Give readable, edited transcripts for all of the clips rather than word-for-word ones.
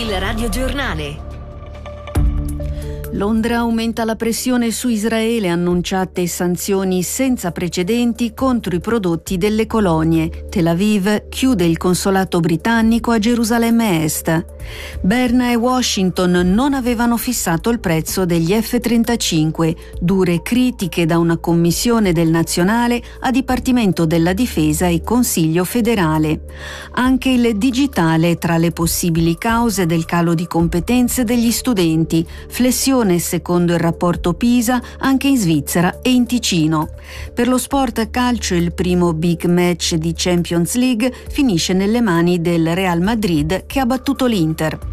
Il radiogiornale. Londra aumenta la pressione su Israele, annunciate sanzioni senza precedenti contro i prodotti delle colonie. Tel Aviv chiude il consolato britannico a Gerusalemme Est. Berna e Washington non avevano fissato il prezzo degli F-35. Dure critiche da una commissione del Nazionale a Dipartimento della Difesa e Consiglio federale. Anche il digitale tra le possibili cause del calo di competenze degli studenti. Flessione secondo il rapporto PISA anche in Svizzera e in Ticino. Per lo sport calcio il primo big match di Champions League finisce nelle mani del Real Madrid che ha battuto l'Inter.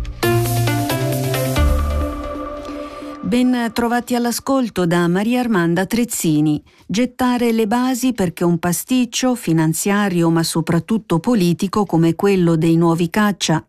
Ben trovati all'ascolto da Maria Armanda Trezzini. Gettare le basi perché un pasticcio finanziario ma soprattutto politico come quello dei nuovi caccia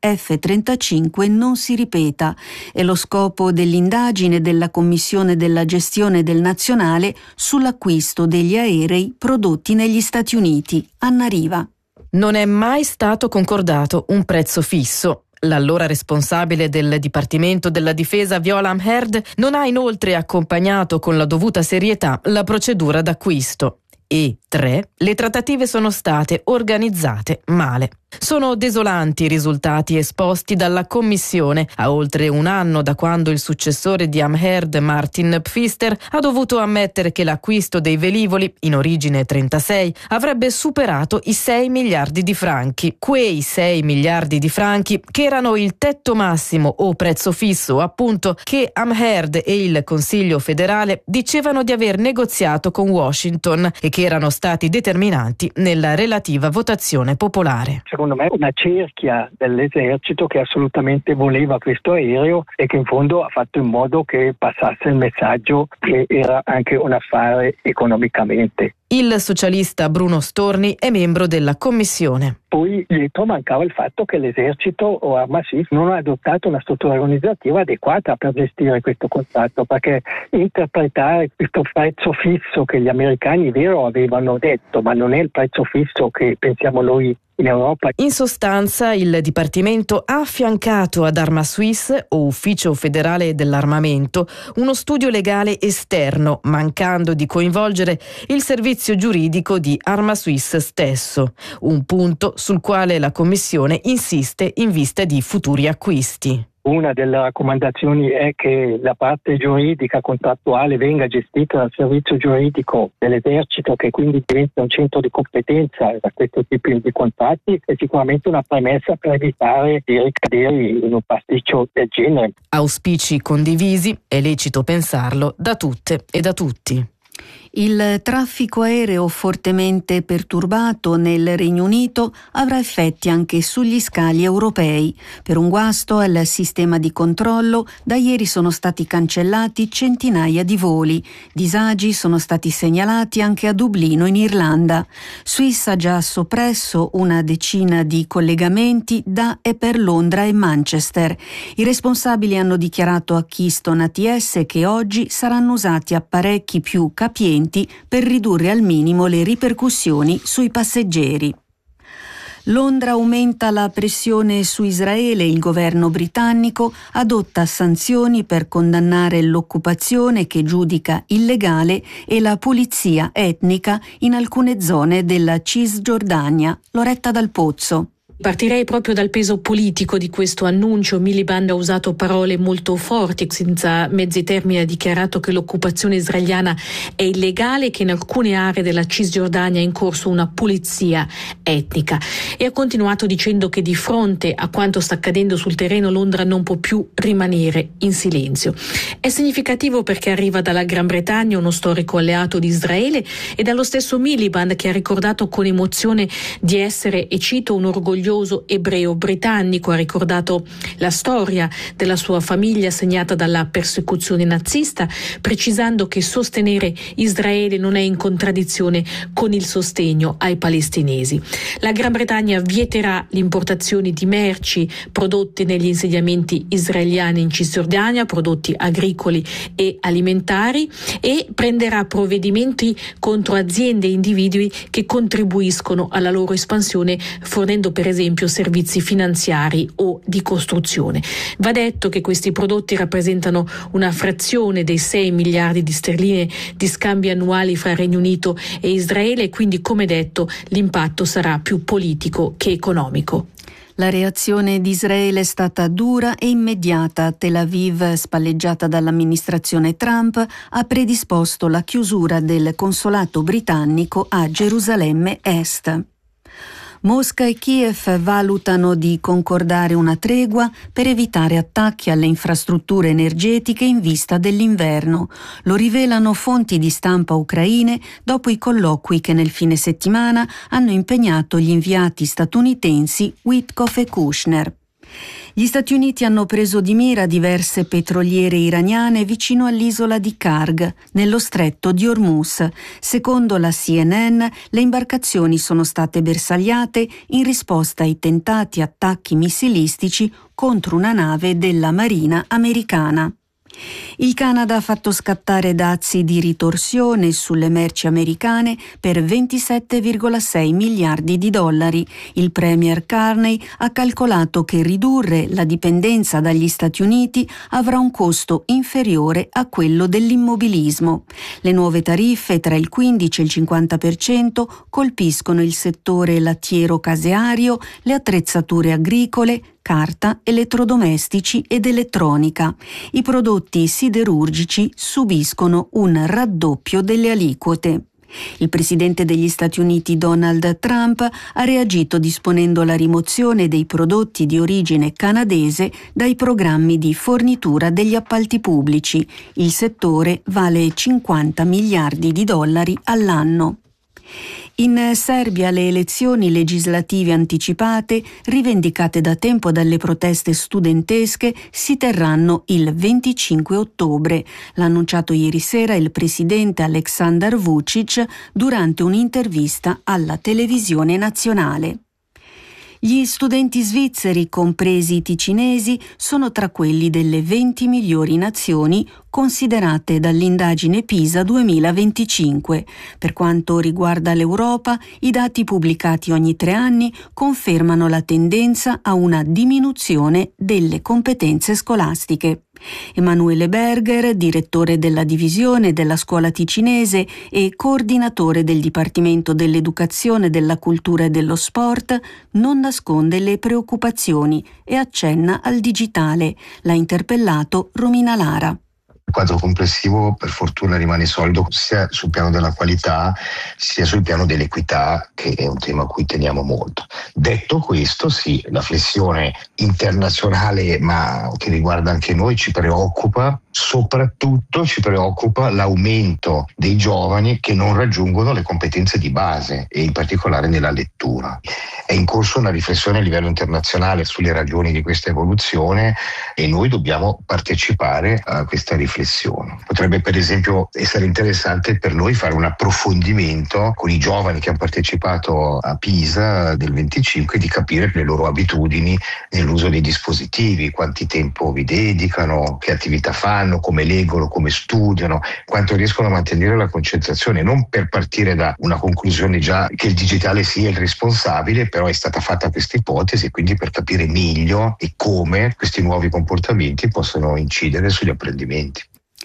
F-35 non si ripeta. È lo scopo dell'indagine della Commissione della gestione del Nazionale sull'acquisto degli aerei prodotti negli Stati Uniti. Anna Riva. Non è mai stato concordato un prezzo fisso. L'allora responsabile del Dipartimento della Difesa, Viola Amherd, non ha inoltre accompagnato con la dovuta serietà la procedura d'acquisto. E 3. Le trattative sono state organizzate male. Sono desolanti i risultati esposti dalla Commissione a oltre un anno da quando il successore di Amherd, Martin Pfister, ha dovuto ammettere che l'acquisto dei velivoli, in origine 36, avrebbe superato i 6 miliardi di franchi. Quei 6 miliardi di franchi che erano il tetto massimo o prezzo fisso, appunto, che Amherd e il Consiglio federale dicevano di aver negoziato con Washington e che erano stati determinanti nella relativa votazione popolare. Secondo me una cerchia dell'esercito che assolutamente voleva questo aereo e che in fondo ha fatto in modo che passasse il messaggio che era anche un affare economicamente. Il socialista Bruno Storni è membro della commissione. Poi dietro mancava il fatto che l'esercito o Arma Swiss non ha adottato una struttura organizzativa adeguata per gestire questo contratto, perché interpretare questo prezzo fisso che gli americani vero avevano detto, ma non è il prezzo fisso che pensiamo noi in Europa. In sostanza, il Dipartimento ha affiancato ad Arma Swiss, o Ufficio Federale dell'Armamento, uno studio legale esterno, mancando di coinvolgere il servizio giuridico di Arma Swiss stesso, un punto sul quale la Commissione insiste in vista di futuri acquisti. Una delle raccomandazioni è che la parte giuridica contrattuale venga gestita dal servizio giuridico dell'esercito, che quindi diventa un centro di competenza da questo tipo di contratti, è sicuramente una premessa per evitare di ricadere in un pasticcio del genere. Auspici condivisi, è lecito pensarlo, da tutte e da tutti. Il traffico aereo fortemente perturbato nel Regno Unito avrà effetti anche sugli scali europei. Per un guasto al sistema di controllo, da ieri sono stati cancellati centinaia di voli. Disagi sono stati segnalati anche a Dublino, in Irlanda. Swiss ha già soppresso una decina di collegamenti da e per Londra e Manchester. I responsabili hanno dichiarato a Keystone ATS che oggi saranno usati apparecchi più capienti per ridurre al minimo le ripercussioni sui passeggeri. Londra aumenta la pressione su Israele. Il governo britannico adotta sanzioni per condannare l'occupazione che giudica illegale e la pulizia etnica in alcune zone della Cisgiordania. Loretta Dal Pozzo. Partirei proprio dal peso politico di questo annuncio. Miliband ha usato parole molto forti, senza mezzi termini ha dichiarato che l'occupazione israeliana è illegale e che in alcune aree della Cisgiordania è in corso una pulizia etnica, e ha continuato dicendo che di fronte a quanto sta accadendo sul terreno Londra non può più rimanere in silenzio. È significativo perché arriva dalla Gran Bretagna, uno storico alleato di Israele, e dallo stesso Miliband, che ha ricordato con emozione di essere, e cito, un orgoglioso ebreo britannico. Ha ricordato la storia della sua famiglia segnata dalla persecuzione nazista, precisando che sostenere Israele non è in contraddizione con il sostegno ai palestinesi. La Gran Bretagna vieterà le importazioni di merci prodotte negli insediamenti israeliani in Cisgiordania, prodotti agricoli e alimentari, e prenderà provvedimenti contro aziende e individui che contribuiscono alla loro espansione, fornendo per esempio servizi finanziari o di costruzione. Va detto che questi prodotti rappresentano una frazione dei 6 miliardi di sterline di scambi annuali fra Regno Unito e Israele e quindi, come detto, l'impatto sarà più politico che economico. La reazione di Israele è stata dura e immediata. Tel Aviv, spalleggiata dall'amministrazione Trump, ha predisposto la chiusura del consolato britannico a Gerusalemme Est. Mosca e Kiev valutano di concordare una tregua per evitare attacchi alle infrastrutture energetiche in vista dell'inverno. Lo rivelano fonti di stampa ucraine dopo i colloqui che nel fine settimana hanno impegnato gli inviati statunitensi Witkoff e Kushner. Gli Stati Uniti hanno preso di mira diverse petroliere iraniane vicino all'isola di Karg, nello stretto di Hormuz. Secondo la CNN, le imbarcazioni sono state bersagliate in risposta ai tentati attacchi missilistici contro una nave della Marina americana. Il Canada ha fatto scattare dazi di ritorsione sulle merci americane per 27,6 miliardi di dollari. Il premier Carney ha calcolato che ridurre la dipendenza dagli Stati Uniti avrà un costo inferiore a quello dell'immobilismo. Le nuove tariffe tra il 15 e il 50% colpiscono il settore lattiero-caseario, le attrezzature agricole, carta, elettrodomestici ed elettronica. I prodotti siderurgici subiscono un raddoppio delle aliquote. Il presidente degli Stati Uniti Donald Trump ha reagito disponendo la rimozione dei prodotti di origine canadese dai programmi di fornitura degli appalti pubblici. Il settore vale 50 miliardi di dollari all'anno. In Serbia le elezioni legislative anticipate, rivendicate da tempo dalle proteste studentesche, si terranno il 25 ottobre. L'ha annunciato ieri sera il presidente Aleksandar Vučić durante un'intervista alla televisione nazionale. Gli studenti svizzeri, compresi i ticinesi, sono tra quelli delle 20 migliori nazioni considerate dall'indagine PISA 2025. Per quanto riguarda l'Europa, i dati pubblicati ogni 3 anni confermano la tendenza a una diminuzione delle competenze scolastiche. Emanuele Berger, direttore della divisione della scuola ticinese e coordinatore del Dipartimento dell'Educazione, della Cultura e dello Sport, non nasconde le preoccupazioni e accenna al digitale. L'ha interpellato Romina Lara. Il quadro complessivo per fortuna rimane solido sia sul piano della qualità sia sul piano dell'equità, che è un tema a cui teniamo molto. Detto questo, sì, la flessione internazionale ma che riguarda anche noi ci preoccupa, soprattutto ci preoccupa l'aumento dei giovani che non raggiungono le competenze di base e in particolare nella lettura. È in corso una riflessione a livello internazionale sulle ragioni di questa evoluzione e noi dobbiamo partecipare a questa riflessione. Potrebbe per esempio essere interessante per noi fare un approfondimento con i giovani che hanno partecipato a PISA del 25 di capire le loro abitudini nell'uso dei dispositivi, quanti tempo vi dedicano, che attività fanno, come leggono, come studiano, quanto riescono a mantenere la concentrazione, non per partire da una conclusione già che il digitale sia il responsabile, però è stata fatta questa ipotesi e quindi per capire meglio e come questi nuovi comportamenti possono incidere sugli apprendimenti.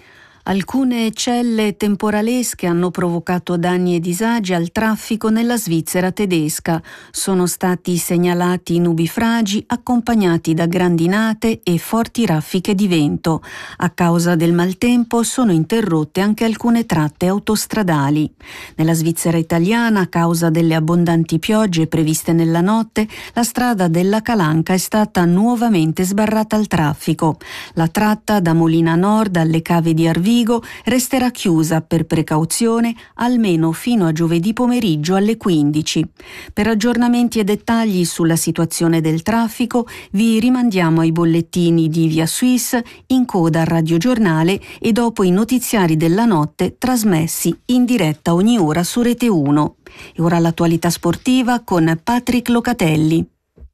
Alcune celle temporalesche hanno provocato danni e disagi al traffico nella Svizzera tedesca. Sono stati segnalati nubifragi accompagnati da grandinate e forti raffiche di vento. A causa del maltempo sono interrotte anche alcune tratte autostradali. Nella Svizzera italiana, a causa delle abbondanti piogge previste nella notte, la strada della Calanca è stata nuovamente sbarrata al traffico. La tratta da Molina Nord alle cave di Arvigo resterà chiusa per precauzione almeno fino a giovedì pomeriggio alle 15. Per aggiornamenti e dettagli sulla situazione del traffico vi rimandiamo ai bollettini di Via Suisse, in coda al radiogiornale e dopo i notiziari della notte trasmessi in diretta ogni ora su Rete 1. E ora l'attualità sportiva con Patrick Locatelli.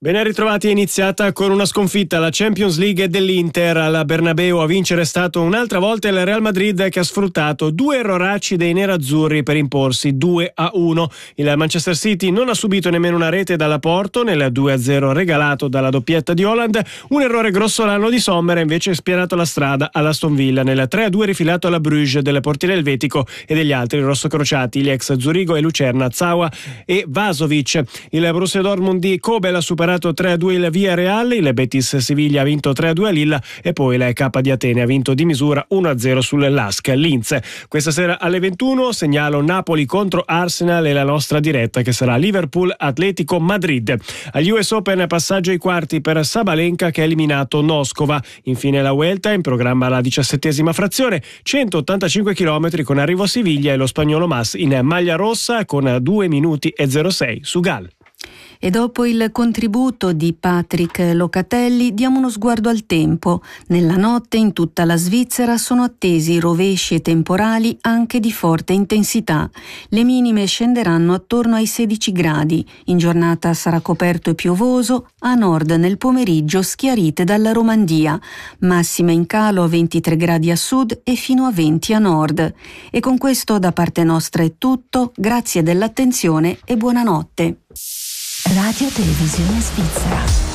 Ben ritrovati, è iniziata con una sconfitta la Champions League dell'Inter alla Bernabeu. A vincere è stato un'altra volta il Real Madrid, che ha sfruttato 2 erroracci dei nerazzurri per imporsi 2-1. Il Manchester City non ha subito nemmeno una rete dalla Porto nel 2-0 regalato dalla doppietta di Haaland. Un errore grossolano di Sommer ha invece spianato la strada all'Aston Villa nel 3-2 rifilato alla Bruges del portiere elvetico e degli altri rossocrociati, gli ex Zurigo e Lucerna, Zawa e Vasovic. Il Borussia Dortmund di Kobel ha superato 3-2 il Villarreal, il Betis Siviglia ha vinto 3-2 a Lilla e poi la K di Atene ha vinto di misura 1-0 sul LASK Linz. Questa sera alle 21 segnalo Napoli contro Arsenal e la nostra diretta, che sarà Liverpool Atletico Madrid. Agli US Open passaggio ai quarti per Sabalenka, che ha eliminato Noskova. Infine la Vuelta, in programma la 17ª frazione, 185 km con arrivo a Siviglia e lo spagnolo Mas in maglia rossa con 2 minuti e 06 su Gal. E dopo il contributo di Patrick Locatelli diamo uno sguardo al tempo. Nella notte in tutta la Svizzera sono attesi rovesci e temporali anche di forte intensità. Le minime scenderanno attorno ai 16 gradi. In giornata sarà coperto e piovoso, a nord nel pomeriggio schiarite dalla Romandia. Massime in calo a 23 gradi a sud e fino a 20 a nord. E con questo da parte nostra è tutto. Grazie dell'attenzione e buonanotte. Radio Televisione Svizzera.